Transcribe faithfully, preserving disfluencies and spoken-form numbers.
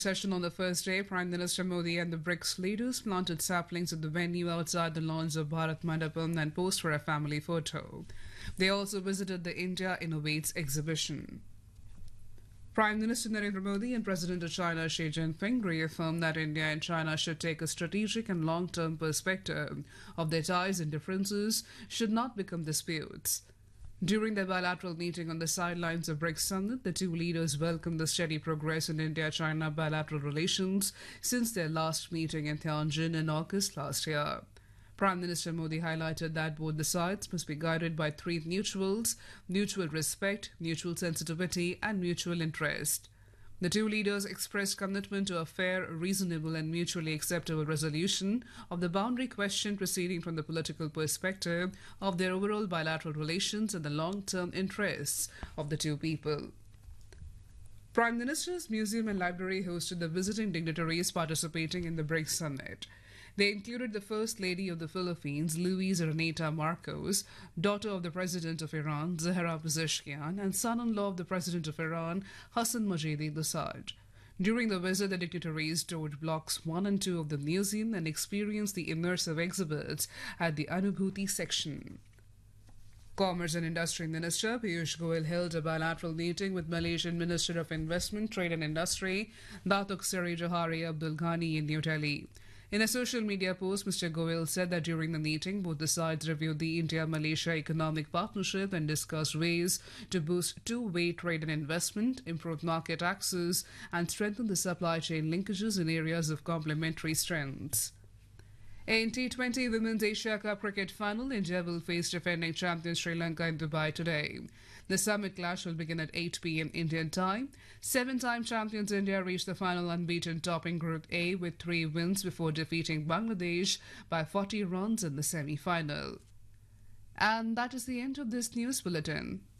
Session on the first day, Prime Minister Modi and the BRICS leaders planted saplings at the venue outside the lawns of Bharat Mandapam and posed for a family photo. They also visited the India Innovates exhibition. Prime Minister Narendra Modi and President of China Xi Jinping reaffirmed that India and China should take a strategic and long-term perspective of their ties and differences should not become disputes. During their bilateral meeting on the sidelines of BRICS Summit, the two leaders welcomed the steady progress in India-China bilateral relations since their last meeting in Tianjin in August last year. Prime Minister Modi highlighted that both the sides must be guided by three mutuals: mutual respect, mutual sensitivity, and mutual interest. The two leaders expressed commitment to a fair, reasonable, and mutually acceptable resolution of the boundary question proceeding from the political perspective of their overall bilateral relations and the long-term interests of the two people. Prime Minister's Museum and Library hosted the visiting dignitaries participating in the BRICS Summit. They included the First Lady of the Philippines, Luis Renata Marcos, daughter of the President of Iran, Zahra Pezeshkian, and son-in-law of the President of Iran, Hassan Majidi Lusaj. During the visit, the dignitaries toured blocks one and two of the museum and experienced the immersive exhibits at the Anubhuti section. Commerce and Industry Minister Piyush Goyal held a bilateral meeting with Malaysian Minister of Investment, Trade and Industry, Datuk Seri Johari Abdul Ghani in New Delhi. In a social media post, Mister Goyal said that during the meeting, both the sides reviewed the India-Malaysia economic partnership and discussed ways to boost two-way trade and investment, improve market access, and strengthen the supply chain linkages in areas of complementary strengths. In T twenty Women's Asia Cup Cricket Final, India will face defending champion Sri Lanka in Dubai today. The summit clash will begin at eight p m Indian time. Seven-time champions India reached the final unbeaten, topping Group A with three wins before defeating Bangladesh by forty runs in the semi-final. And that is the end of this news bulletin.